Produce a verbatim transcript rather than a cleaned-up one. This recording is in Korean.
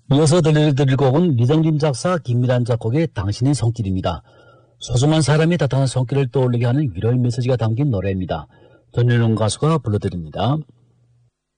이어서 들려드릴 곡은 리정진 작사, 김미란 작곡의 당신의 손길입니다. 소중한 사람이 나타난 손길을 떠올리게 하는 위로의 메시지가 담긴 노래입니다. 전현웅 가수가 불러드립니다.